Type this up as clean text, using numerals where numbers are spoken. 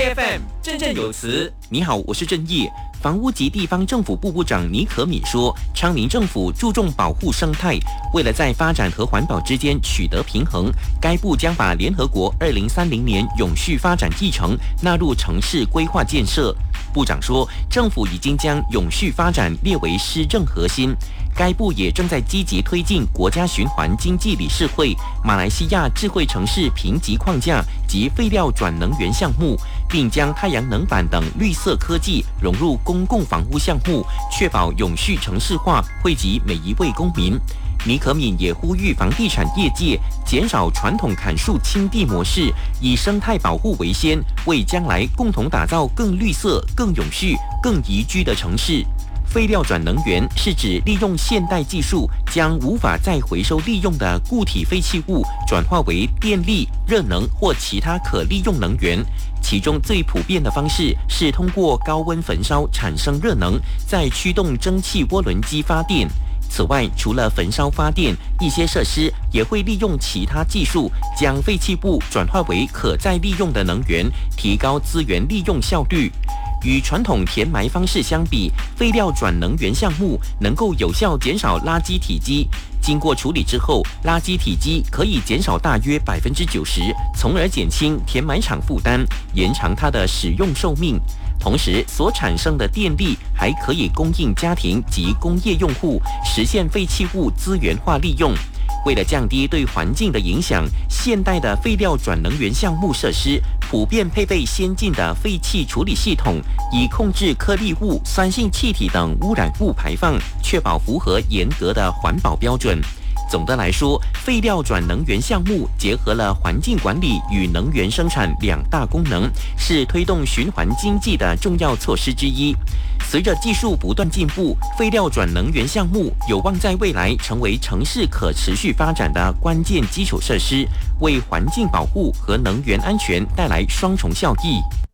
AFM 振振有词。你好，我是郑毅。房屋及地方政府部部长倪可敏说，昌明政府注重保护生态，为了在发展和环保之间取得平衡，该部将把联合国2030年永续发展议程纳入城市规划建设。部长说，政府已经将永续发展列为施政核心。该部也正在积极推进国家循环经济理事会、马来西亚智慧城市评级框架及废料转能源项目，并将太阳能板等绿色科技融入公共房屋项目，确保永续城市化惠及每一位公民。倪可敏也呼吁房地产业界减少传统砍树清地模式，以生态保护为先，为将来共同打造更绿色、更永续、更宜居的城市。废料转能源是指利用现代技术，将无法再回收利用的固体废弃物转化为电力、热能或其他可利用能源。其中最普遍的方式是通过高温焚烧产生热能，再驱动蒸汽涡轮机发电。此外，除了焚烧发电，一些设施也会利用其他技术，将废弃物转化为可再利用的能源，提高资源利用效率。与传统填埋方式相比，废料转能源项目能够有效减少垃圾体积。经过处理之后，垃圾体积可以减少大约90%，从而减轻填埋场负担，延长它的使用寿命。同时，所产生的电力还可以供应家庭及工业用户，实现废弃物资源化利用。为了降低对环境的影响，现代的废料转能源项目设施普遍配备先进的废气处理系统，以控制颗粒物、酸性气体等污染物排放，确保符合严格的环保标准。总的来说，废料转能源项目结合了环境管理与能源生产两大功能，是推动循环经济的重要措施之一。随着技术不断进步，废料转能源项目有望在未来成为城市可持续发展的关键基础设施，为环境保护和能源安全带来双重效益。